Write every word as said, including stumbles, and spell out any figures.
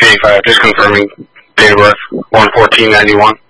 eighty-five, just confirming date of birth, one fourteen ninety-one.